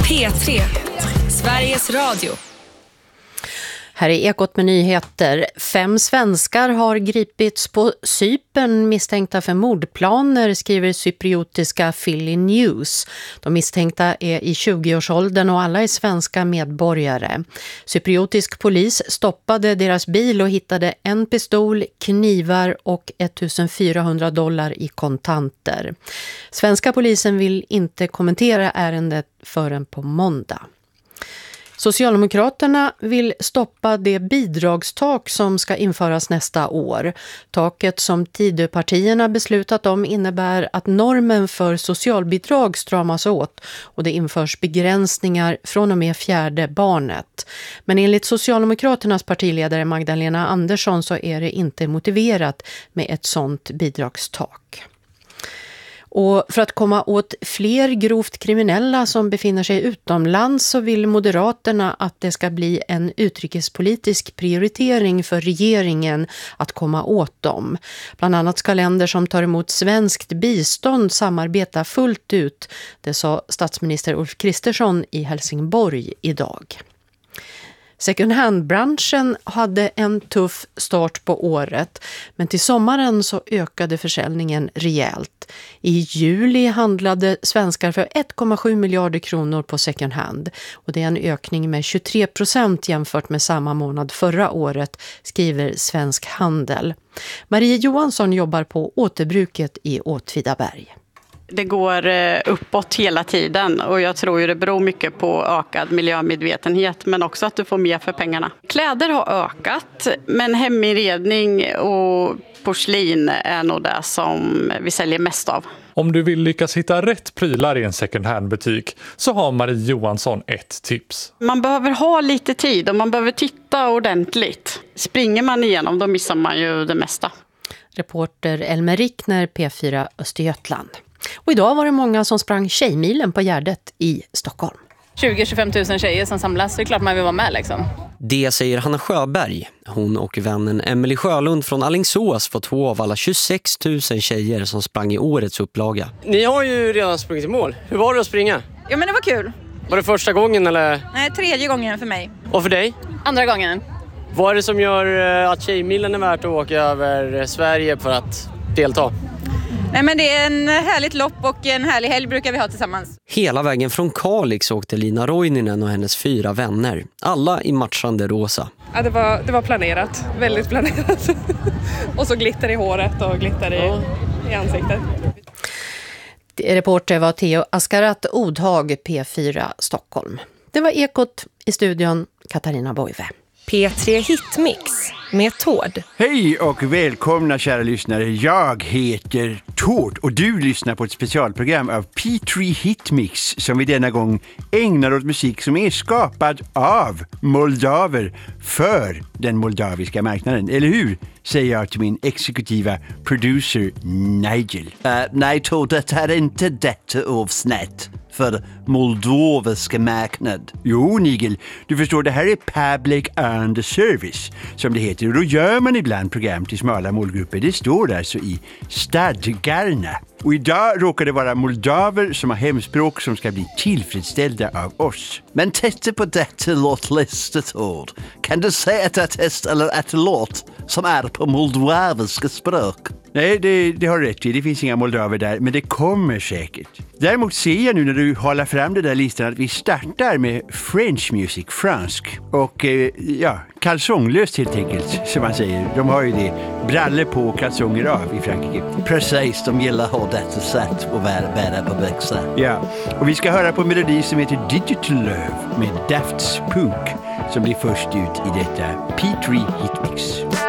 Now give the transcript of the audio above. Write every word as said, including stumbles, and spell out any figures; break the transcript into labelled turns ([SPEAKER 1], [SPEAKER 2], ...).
[SPEAKER 1] P tre, Sveriges Radio.
[SPEAKER 2] Här är Ekot med nyheter. Fem svenskar har gripits på Cypern misstänkta för mordplaner, skriver cypriotiska Philly News. De misstänkta är i tjugoårsåldern och alla är svenska medborgare. Cypriotisk polis stoppade deras bil och hittade en pistol, knivar och ettusendfyrahundra dollar i kontanter. Svenska polisen vill inte kommentera ärendet förrän på måndag. Socialdemokraterna vill stoppa det bidragstak som ska införas nästa år. Taket som Tidöpartierna beslutat om innebär att normen för socialbidrag stramas åt och det införs begränsningar från och med fjärde barnet. Men enligt Socialdemokraternas partiledare Magdalena Andersson så är det inte motiverat med ett sådant bidragstak. Och för att komma åt fler grovt kriminella som befinner sig utomlands så vill Moderaterna att det ska bli en utrikespolitisk prioritering för regeringen att komma åt dem. Bland annat ska länder som tar emot svenskt bistånd samarbeta fullt ut, det sa statsminister Ulf Kristersson i Helsingborg idag. Second hand-branschen hade en tuff start på året, men till sommaren så ökade försäljningen rejält. I juli handlade svenskar för ett komma sju miljarder kronor på second hand och det är en ökning med tjugotre procent jämfört med samma månad förra året, skriver Svensk Handel. Marie Johansson jobbar på återbruket i Åtvidaberg.
[SPEAKER 3] Det går uppåt hela tiden och jag tror ju det beror mycket på ökad miljömedvetenhet men också att du får mer för pengarna. Kläder har ökat men heminredning och porslin är nog det som vi säljer mest av.
[SPEAKER 4] Om du vill lyckas hitta rätt prylar i en second hand-butik så har Marie Johansson ett tips.
[SPEAKER 3] Man behöver ha lite tid och man behöver titta ordentligt. Springer man igenom då missar man ju det mesta.
[SPEAKER 2] Reporter Elmer Rickner, P fyra Östergötland. Och idag var det många som sprang Tjejmilen på Gärdet i Stockholm.
[SPEAKER 5] tjugo till tjugofem tusen tjejer som samlas, det är klart man vill vara med liksom.
[SPEAKER 6] Det säger Hanna Sjöberg. Hon och vännen Emily Sjölund från Alingsås får två av alla tjugosex tusen tjejer som sprang i årets upplaga.
[SPEAKER 7] Ni har ju redan sprungit i mål. Hur var det att springa?
[SPEAKER 5] Ja men det var kul.
[SPEAKER 7] Var det första gången eller?
[SPEAKER 5] Nej, tredje gången för mig.
[SPEAKER 7] Och för dig?
[SPEAKER 5] Andra gången.
[SPEAKER 7] Vad är det som gör att Tjejmilen är värt att åka över Sverige för att delta?
[SPEAKER 5] Nej men det är en härligt lopp och en härlig helg brukar vi ha tillsammans.
[SPEAKER 6] Hela vägen från Kalix åkte Lina Roininen och hennes fyra vänner. Alla i matchande rosa.
[SPEAKER 8] Ja, det var, det var planerat. Väldigt planerat. Och så glitter i håret och glitter i, ja. i ansiktet.
[SPEAKER 2] Reporter var Theo Askarat Odhag, P fyra Stockholm. Det var Ekot, i studion Katarina Boive.
[SPEAKER 1] P tre Hitmix med Tord.
[SPEAKER 9] Hej och välkomna kära lyssnare. Jag heter Tord och du lyssnar på ett specialprogram av P tre Hitmix som vi denna gång ägnar åt musik som är skapad av moldaver för den moldaviska marknaden. Eller hur? Säger jag till min exekutiva producer Nigel.
[SPEAKER 10] Uh, nej Tord, det är inte detta avsnitt för moldoviska marknad.
[SPEAKER 9] Jo Nigel, du förstår, det här är public and service som det heter. Och då gör man ibland program till smala målgrupper. Det står alltså i stadgarna. Och idag råkar det vara moldaver som har hemspråk som ska bli tillfredsställda av oss.
[SPEAKER 10] Men titta på detta låtlistet ord. Kan du säga att det är ett test eller ett låt som är på moldaviska språk?
[SPEAKER 9] Nej, det, det har rätt i. Det finns inga moldaver där, men det kommer säkert. Däremot ser jag nu när du håller fram det där listan att vi startar med French music, fransk. Och eh, ja, kalsonglöst helt enkelt, som man säger. De har ju det, brallor på och kalsonger av i Frankrike.
[SPEAKER 10] Precis, de gillar att ha detta sätt och vara bära på byxor.
[SPEAKER 9] Ja, och vi ska höra på en melodi som heter Digital Love med Daft Punk som blir först ut i detta P tre Hitmix.